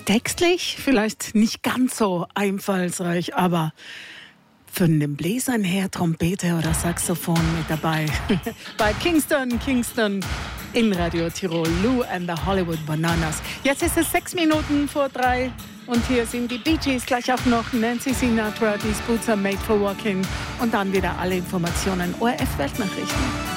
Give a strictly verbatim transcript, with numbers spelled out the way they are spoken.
Textlich vielleicht nicht ganz so einfallsreich, aber von den Bläsern her Trompete oder Saxophon mit dabei. Bei Kingston, Kingston in Radio Tirol, Lou and the Hollywood Bananas. Jetzt ist es sechs Minuten vor drei und hier sind die Bee Gees, gleich auch noch Nancy Sinatra, These Boots are made for walking und dann wieder alle Informationen, O R F Weltnachrichten.